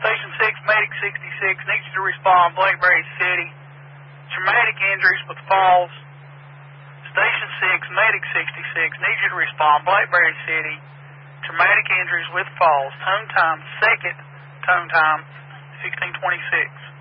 Station 6, Medic 66, needs you to respond, Blackberry City. Traumatic injuries with falls. Station 6, Medic 66, needs you to respond, Blackberry City. Traumatic injuries with falls. Tone time, second tone time, 1626.